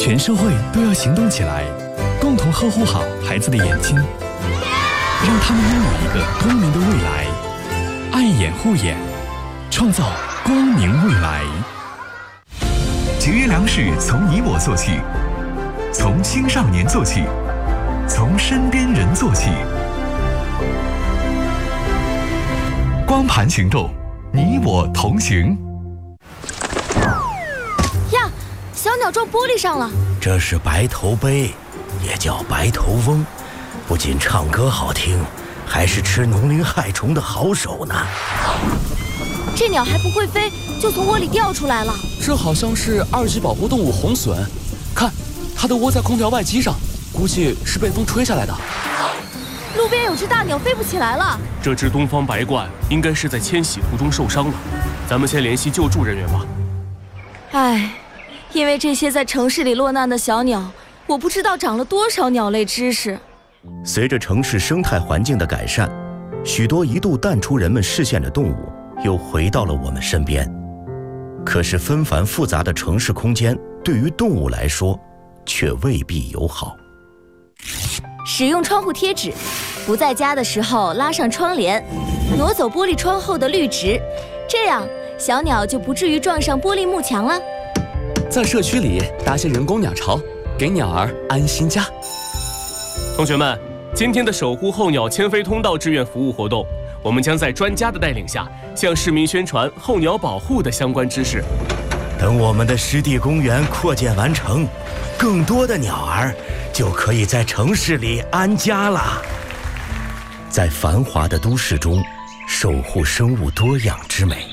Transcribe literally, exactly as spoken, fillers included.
全社会都要行动起来，共同呵护好孩子的眼睛，让他们拥有一个光明的未来。爱眼护眼，创造光明未来。 节约粮食从你我做起，从青少年做起，从身边人做起。光盘行动，你我同行。 呀，小鸟撞玻璃上了。 这是白头鹎，也叫白头翁，不仅唱歌好听，还是吃农林害虫的好手呢。 这鸟还不会飞，就从窝里掉出来了。 这好像是二级保护动物红隼，看，它的窝在空调外机上，估计是被风吹下来的。 路边有只大鸟飞不起来了。 这只东方白鹳应该是在迁徙途中受伤了，咱们先联系救助人员吧。 唉，因为这些在城市里落难的小鸟，我不知道长了多少鸟类知识。 随着城市生态环境的改善，许多一度淡出人们视线的动物又回到了我们身边。可是纷繁复杂的城市空间对于动物来说却未必友好。 使用窗户贴纸，不在家的时候拉上窗帘，挪走玻璃窗后的绿植，这样小鸟就不至于撞上玻璃幕墙了。 在社区里搭些人工鸟巢，给鸟儿安心家。 同学们，今天的守护候鸟迁飞通道志愿服务活动，我们将在专家的带领下，向市民宣传候鸟保护的相关知识。 等我们的湿地公园扩建完成，更多的鸟儿就可以在城市里安家了。在繁华的都市中，守护生物多样之美，